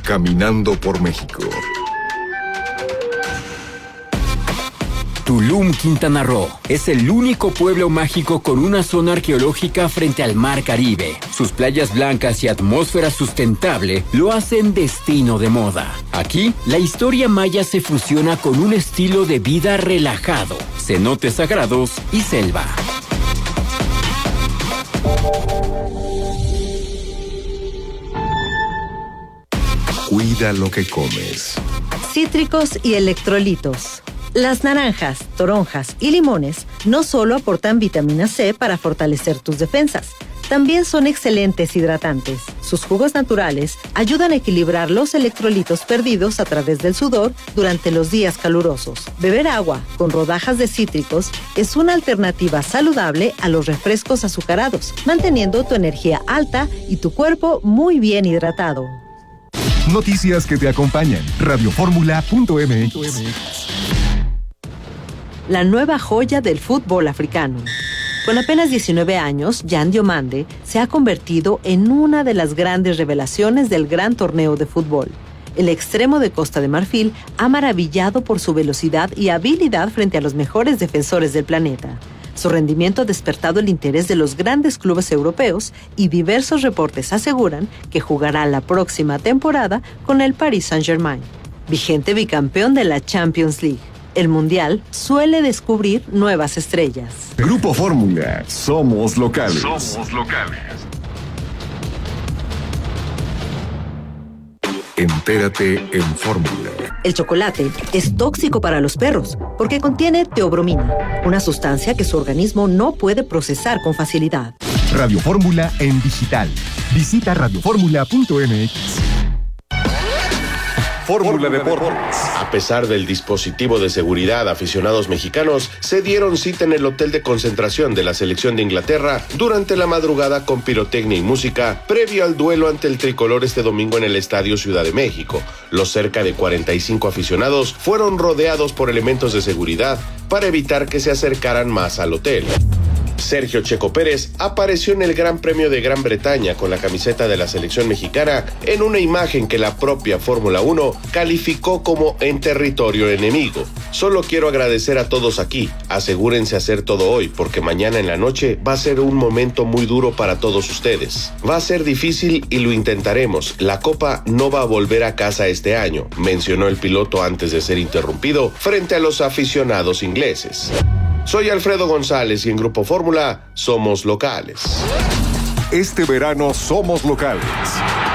caminando por México. Tulum, Quintana Roo, es el único pueblo mágico con una zona arqueológica frente al Mar Caribe. Sus playas blancas y atmósfera sustentable lo hacen destino de moda. Aquí, la historia maya se fusiona con un estilo de vida relajado, cenotes sagrados y selva. Cuida lo que comes. Cítricos y electrolitos. Las naranjas, toronjas y limones no solo aportan vitamina C para fortalecer tus defensas, también son excelentes hidratantes. Sus jugos naturales ayudan a equilibrar los electrolitos perdidos a través del sudor durante los días calurosos. Beber agua con rodajas de cítricos es una alternativa saludable a los refrescos azucarados, manteniendo tu energía alta y tu cuerpo muy bien hidratado. Noticias que te acompañan. Radioformula.mx. La nueva joya del fútbol africano. Con apenas 19 años, Jan Diomande se ha convertido en una de las grandes revelaciones del gran torneo de fútbol. El extremo de Costa de Marfil ha maravillado por su velocidad y habilidad frente a los mejores defensores del planeta. Su rendimiento ha despertado el interés de los grandes clubes europeos y diversos reportes aseguran que jugará la próxima temporada con el Paris Saint-Germain, vigente bicampeón de la Champions League. El Mundial suele descubrir nuevas estrellas. Grupo Fórmula. Somos locales. Somos locales. Entérate en Fórmula. El chocolate es tóxico para los perros porque contiene teobromina, una sustancia que su organismo no puede procesar con facilidad. Radio Fórmula en digital. Visita radioformula.mx. Fórmula Deportes. A pesar del dispositivo de seguridad, aficionados mexicanos se dieron cita en el hotel de concentración de la selección de Inglaterra durante la madrugada con pirotecnia y música previo al duelo ante el tricolor este domingo en el Estadio Ciudad de México. Los cerca de 45 aficionados fueron rodeados por elementos de seguridad para evitar que se acercaran más al hotel. Sergio Checo Pérez apareció en el Gran Premio de Gran Bretaña con la camiseta de la selección mexicana en una imagen que la propia Fórmula 1 calificó como en territorio enemigo. Solo quiero agradecer a todos aquí, asegúrense hacer todo hoy porque mañana en la noche va a ser un momento muy duro para todos ustedes. Va a ser difícil y lo intentaremos, la Copa no va a volver a casa este año, mencionó el piloto antes de ser interrumpido frente a los aficionados ingleses. Soy Alfredo González y en Grupo Fórmula somos locales. Este verano somos locales.